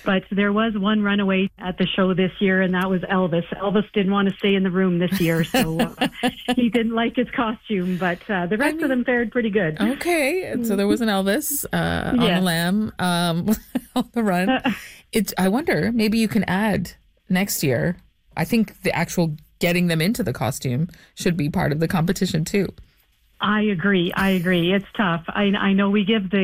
But there was one runaway at the show this year, and that was Elvis. Elvis didn't want to stay in the room this year, so he didn't like his costume. But the rest of them fared pretty good. Okay, so there was an Elvis on the lam, on the run. I wonder, maybe you can add next year. I think the actual getting them into the costume should be part of the competition too. I agree. It's tough. I know we give the